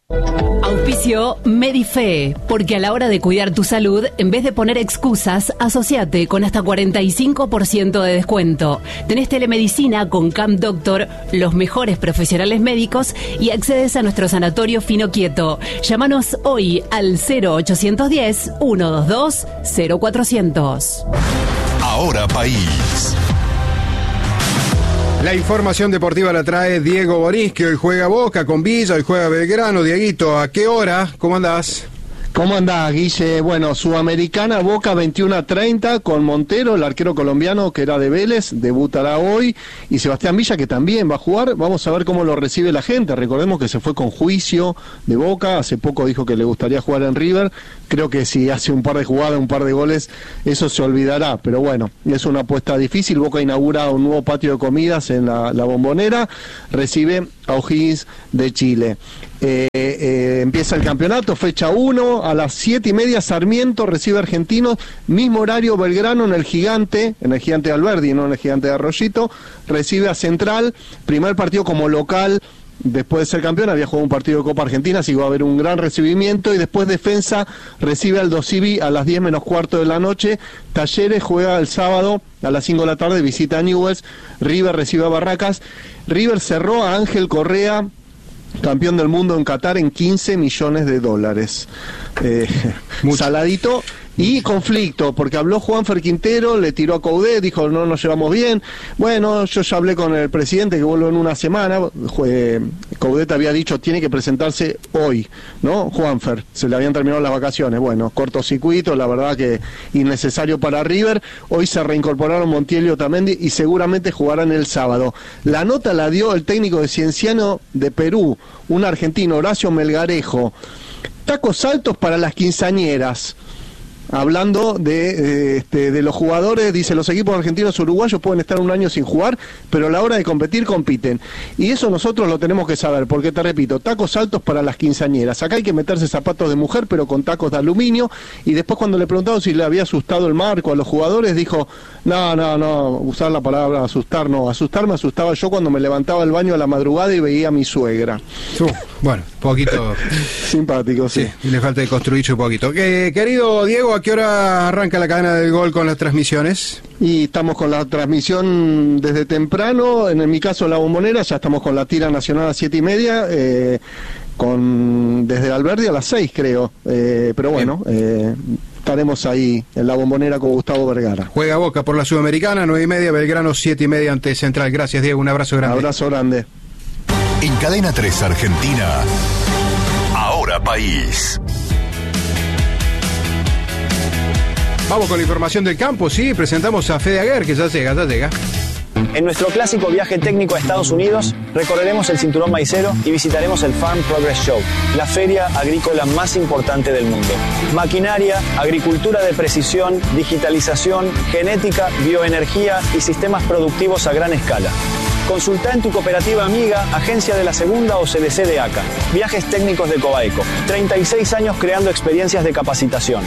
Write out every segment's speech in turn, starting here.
Auspicio Medife, porque a la hora de cuidar tu salud, en vez de poner excusas, asociate con hasta 45% de descuento. Tenés telemedicina con Camp Doctor, los mejores profesionales médicos, y accedes a nuestro sanatorio Fino Quieto. Llámanos hoy al 0810-122-0400. Ahora País. La información deportiva la trae Diego Boris, que hoy juega Boca con Villa, hoy juega Belgrano. Dieguito, ¿a qué hora? ¿Cómo andás? ¿Cómo andás, Guille? Bueno, Sudamericana, Boca 21:30 con Montero, el arquero colombiano que era de Vélez, debutará hoy, y Sebastián Villa, que también va a jugar. Vamos a ver cómo lo recibe la gente. Recordemos que se fue con juicio de Boca, hace poco dijo que le gustaría jugar en River. Creo que si hace un par de jugadas, un par de goles, eso se olvidará, pero bueno, es una apuesta difícil. Boca inaugura un nuevo patio de comidas en la Bombonera, recibe a O'Higgins de Chile. Empieza el campeonato, fecha 1, a las 7:30 Sarmiento recibe a Argentinos, mismo horario Belgrano en el Gigante de Alberdi, no en el Gigante de Arroyito, recibe a Central, primer partido como local. Después de ser campeón había jugado un partido de Copa Argentina, así que va a haber un gran recibimiento. Y después Defensa recibe al Dosivi a las 10 menos cuarto de la noche. Talleres juega el sábado a las 5 de la tarde, visita a Newell's. River recibe a Barracas. River cerró a Ángel Correa, campeón del mundo en Qatar, en $15 millones. Saladito. Y conflicto, porque habló Juanfer Quintero, le tiró a Coudet, dijo no nos llevamos bien. Bueno, yo ya hablé con el presidente que vuelve en una semana. Coudet había dicho tiene que presentarse hoy, ¿no? Juanfer, se le habían terminado las vacaciones. Bueno, cortocircuito, la verdad que innecesario para River. Hoy se reincorporaron Montiel y Otamendi y seguramente jugarán el sábado. La nota la dio el técnico de Cienciano de Perú, un argentino, Horacio Melgarejo. Tacos altos para las quinceañeras. Hablando de los jugadores, dice, los equipos argentinos y uruguayos pueden estar un año sin jugar, pero a la hora de competir, compiten. Y eso nosotros lo tenemos que saber, porque te repito, tacos altos para las quinceañeras. Acá hay que meterse zapatos de mujer, pero con tacos de aluminio. Y después cuando le preguntaron si le había asustado el marco a los jugadores, dijo, no, usar la palabra asustar, no. Asustar me asustaba yo cuando me levantaba del baño a la madrugada y veía a mi suegra. Bueno, poquito... Simpático, sí. Y le falta de construirse un poquito. Querido Diego, ¿a qué hora arranca la cadena del gol con las transmisiones? Y estamos con la transmisión desde temprano, en mi caso la Bombonera, ya estamos con la tira nacional a las 7:30, desde Alberdi a las 6 creo, pero bueno, estaremos ahí en la Bombonera con Gustavo Vergara. Juega Boca por la Sudamericana, 9:30, Belgrano 7:30 ante Central. Gracias Diego, un abrazo grande. Abrazo grande. En Cadena 3 Argentina, Ahora País. Vamos con la información del campo, sí, presentamos a Fede Aguer, que ya llega. En nuestro clásico viaje técnico a Estados Unidos, recorreremos el cinturón maicero y visitaremos el Farm Progress Show, la feria agrícola más importante del mundo. Maquinaria, agricultura de precisión, digitalización, genética, bioenergía y sistemas productivos a gran escala. Consulta en tu cooperativa amiga, agencia de la Segunda o CDC de ACA. Viajes técnicos de Cobaeco. 36 años creando experiencias de capacitación.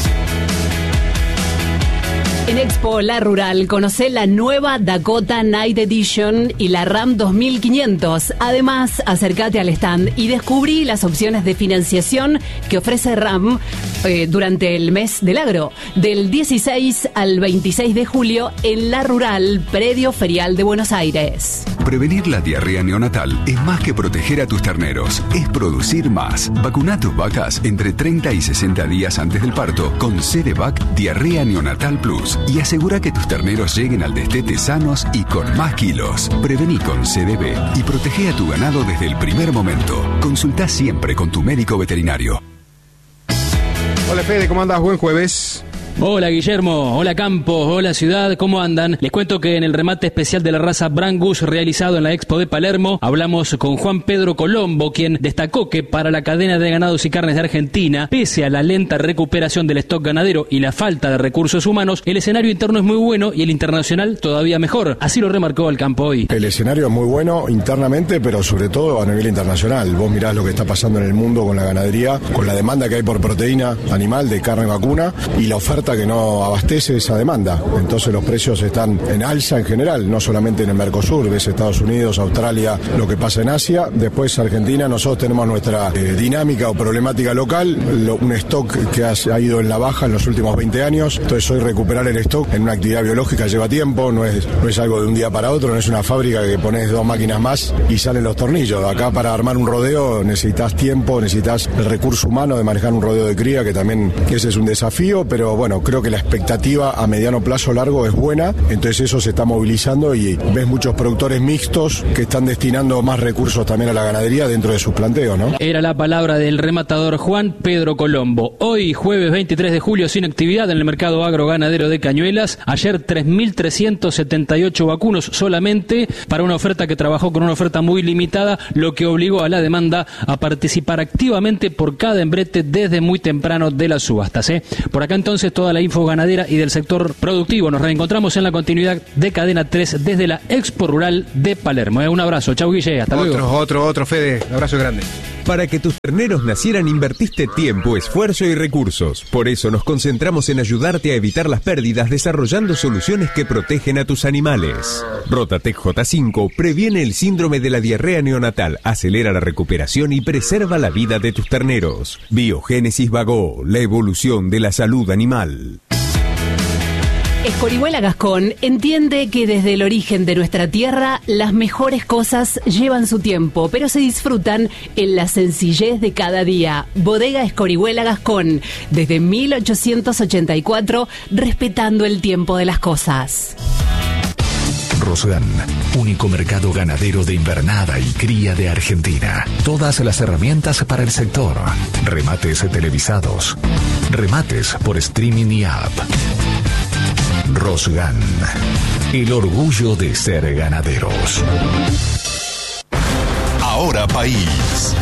En Expo La Rural, conocé la nueva Dakota Night Edition y la Ram 2500. Además, acércate al stand y descubrí las opciones de financiación que ofrece Ram durante el mes del agro, del 16 al 26 de julio en La Rural, predio ferial de Buenos Aires. Prevenir la diarrea neonatal es más que proteger a tus terneros, es producir más. Vacuna a tus vacas entre 30 y 60 días antes del parto con CDVac Diarrea Neonatal Plus y asegura que tus terneros lleguen al destete sanos y con más kilos. Prevení con CDB y protege a tu ganado desde el primer momento. Consulta siempre con tu médico veterinario. Hola Fede, ¿cómo andás? Buen jueves. Hola Guillermo, hola Campos, hola Ciudad, ¿cómo andan? Les cuento que en el remate especial de la raza Brangus realizado en la Expo de Palermo hablamos con Juan Pedro Colombo, quien destacó que para la cadena de ganados y carnes de Argentina, pese a la lenta recuperación del stock ganadero y la falta de recursos humanos, el escenario interno es muy bueno y el internacional todavía mejor. Así lo remarcó el campo hoy. El escenario es muy bueno internamente, pero sobre todo a nivel internacional. Vos mirás lo que está pasando en el mundo con la ganadería, con la demanda que hay por proteína animal de carne vacuna y la oferta oferta que no abastece esa demanda. Entonces los precios están en alza en general, no solamente en el Mercosur, ves Estados Unidos, Australia, lo que pasa en Asia. Después Argentina, nosotros tenemos nuestra dinámica o problemática local, un stock que ha ido en la baja en los últimos 20 años. Entonces hoy recuperar el stock en una actividad biológica lleva tiempo, no es algo de un día para otro, no es una fábrica que pones 2 máquinas más y salen los tornillos. Acá para armar un rodeo necesitas tiempo, necesitas el recurso humano de manejar un rodeo de cría, que también ese es un desafío, pero bueno, creo que la expectativa a mediano plazo largo es buena, entonces eso se está movilizando y ves muchos productores mixtos que están destinando más recursos también a la ganadería dentro de sus planteos, ¿no? Era la palabra del rematador Juan Pedro Colombo. Hoy, jueves 23 de julio, sin actividad en el mercado agroganadero de Cañuelas. Ayer 3.378 vacunos solamente para una oferta que trabajó con una oferta muy limitada, lo que obligó a la demanda a participar activamente por cada embrete desde muy temprano de las subastas. Por acá entonces toda la info ganadera y del sector productivo. Nos reencontramos en la continuidad de Cadena 3 desde la Expo Rural de Palermo. Un abrazo. Chau, Guille. Hasta luego. Otro, Fede. Un abrazo grande. Para que tus terneros nacieran invertiste tiempo, esfuerzo y recursos. Por eso nos concentramos en ayudarte a evitar las pérdidas desarrollando soluciones que protegen a tus animales. Rotatec J5 previene el síndrome de la diarrea neonatal, acelera la recuperación y preserva la vida de tus terneros. Biogénesis Bagó, la evolución de la salud animal. Escorihuela Gascón entiende que desde el origen de nuestra tierra las mejores cosas llevan su tiempo, pero se disfrutan en la sencillez de cada día. Bodega Escorihuela Gascón, desde 1884, respetando el tiempo de las cosas. Rosgan, único mercado ganadero de invernada y cría de Argentina. Todas las herramientas para el sector. Remates televisados. Remates por streaming y app. Rosgan, el orgullo de ser ganaderos. Ahora País.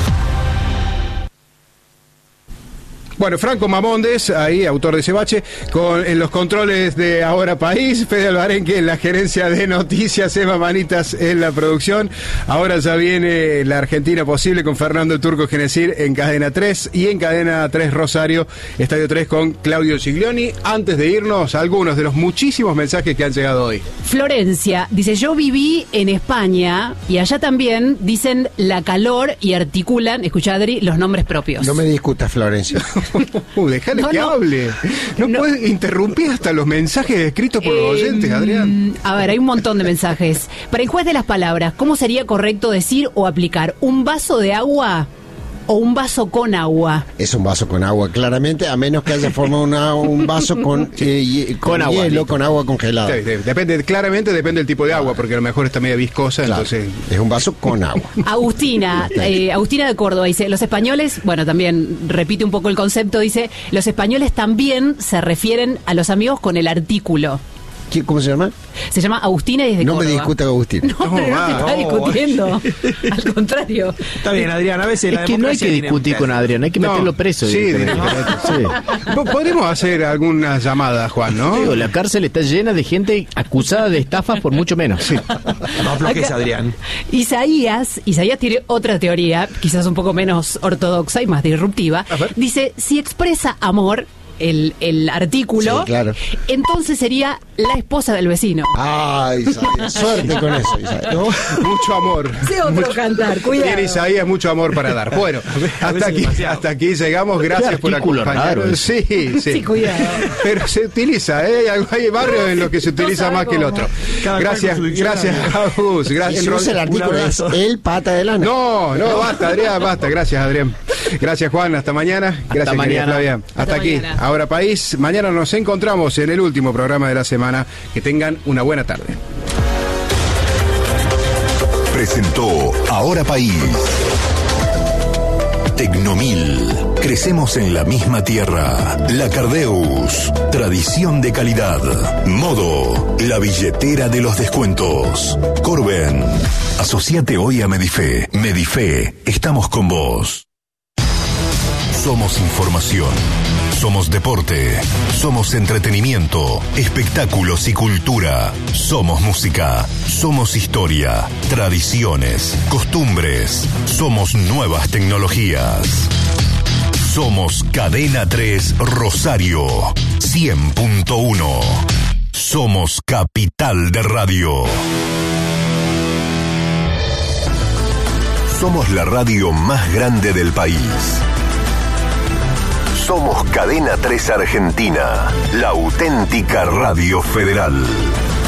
Bueno, Franco Mamondes, ahí, autor de ese bache, en los controles de Ahora País, Fede Alvarenque en la gerencia de noticias, Emma Manitas en la producción. Ahora ya viene la Argentina Posible con Fernando el Turco Genesir en Cadena 3 y en Cadena 3 Rosario, Estadio 3 con Claudio Giglioni. Antes de irnos, algunos de los muchísimos mensajes que han llegado hoy. Florencia dice, yo viví en España y allá también dicen la calor y articulan, escuchá Adri, los nombres propios. No me discutas, Florencia. Déjale que hable. No puedes interrumpir hasta los mensajes escritos por los oyentes, Adrián. A ver, hay un montón de mensajes. Para el juez de las palabras, ¿cómo sería correcto decir o aplicar un vaso de agua o un vaso con agua? Es un vaso con agua, claramente, a menos que haya formado un vaso con agua, hielo, con agua congelada. Claramente depende del tipo de agua, porque a lo mejor está media viscosa, claro, entonces... Es un vaso con agua. Agustina de Córdoba dice, los españoles, bueno, también repite un poco el concepto, dice, los españoles también se refieren a los amigos con el artículo. ¿Cómo se llama? Se llama Agustina y es de Córdoba. No me discuta, Agustín. No, pero no te está discutiendo. Al contrario. Está bien, Adrián, a veces es que no hay que discutir con Adrián, hay que meterlo preso. Sí. Podemos hacer algunas llamadas, Juan, ¿no? Digo, la cárcel está llena de gente acusada de estafas por mucho menos. Sí. No bloquees, Adrián. Isaías tiene otra teoría, quizás un poco menos ortodoxa y más disruptiva. Dice, si expresa amor... El artículo, sí, claro, entonces sería la esposa del vecino. Ay, Isaías, suerte con eso, Isaías, ¿no? Mucho amor. Sé otro cantar, cuidado. Tiene Isaías mucho amor para dar. Bueno, hasta aquí llegamos. Gracias por acompañarnos. Sí, cuidado. Pero se utiliza, hay barrios en los que se utiliza más que el otro. Gracias, Agus. Gracias. Si usa el artículo es el pata de lana. No, basta, Adrián, basta. Gracias, Adrián. Gracias, Juan. Hasta mañana. Gracias, querida Flavia. Hasta aquí. Mañana. Ahora País. Mañana nos encontramos en el último programa de la semana. Que tengan una buena tarde. Presentó Ahora País. Tecnomil. Crecemos en la misma tierra. La Cardeus. Tradición de calidad. Modo. La billetera de los descuentos. Corben. Asociate hoy a Medife. Medife. Estamos con vos. Somos información. Somos deporte, somos entretenimiento, espectáculos y cultura. Somos música, somos historia, tradiciones, costumbres. Somos nuevas tecnologías. Somos Cadena 3 Rosario 100.1. Somos Capital de Radio. Somos la radio más grande del país. Somos Cadena 3 Argentina, la auténtica radio federal.